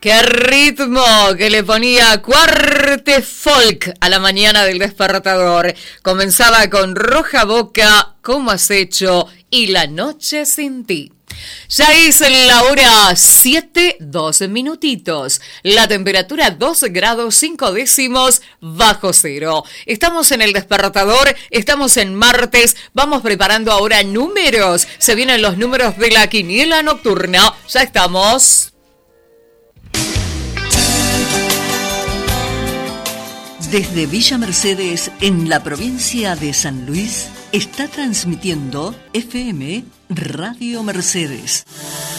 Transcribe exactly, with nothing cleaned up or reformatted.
Qué ritmo que le ponía Cuarte Folk a la mañana del despertador. Comenzaba con Roja Boca, ¿Cómo has hecho? Y La noche sin ti. Ya es la hora siete, doce minutitos. La temperatura dos grados cinco décimos bajo cero. Estamos en el despertador, estamos en martes, vamos preparando ahora números. Se vienen los números de la quiniela nocturna. Ya estamos. Desde Villa Mercedes, en la provincia de San Luis, está transmitiendo F M Radio Mercedes.